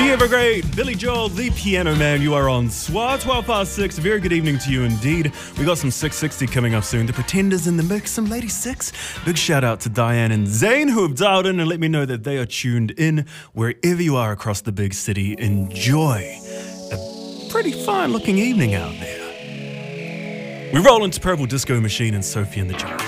The ever-great Billy Joel, the Piano Man. You are on SWAT, 12 past 6. A very good evening to you indeed. We got some 660 coming up soon. The Pretenders in the mix, some Lady Six. Big shout out to Diane and Zane who have dialed in and let me know that they are tuned in wherever you are across the big city. Enjoy a pretty fine looking evening out there. We roll into Purple Disco Machine and Sophie and the Giants.